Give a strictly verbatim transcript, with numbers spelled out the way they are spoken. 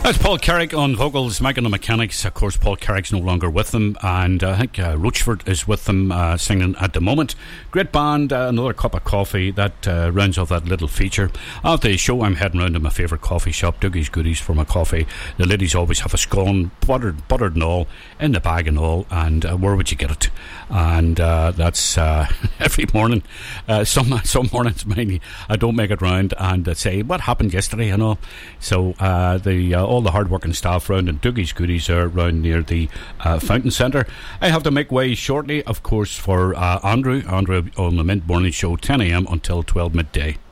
That's Paul Carrick on vocals, Mike on the mechanics. Of course, Paul Carrick's no longer with them, and uh, I think uh, Rochford is with them uh, singing at the moment. Great band, uh, another cup of coffee. That uh, rounds off that little feature. After the show, I'm heading round to my favourite coffee shop, Dougie's Goodies, for my coffee. The ladies always have a scone, buttered, buttered and all, in the bag and all, and uh, where would you get it? And uh, that's uh, every morning. Uh, some some mornings, mainly, I don't make it round and uh, say, what happened yesterday, you know? So uh, the uh, all the hard-working staff round in Dougie's Goodies are round near the uh, Fountain Centre. I have to make way shortly, of course, for uh, Andrew. Andrew on the mid-morning show, ten a.m. until twelve midday.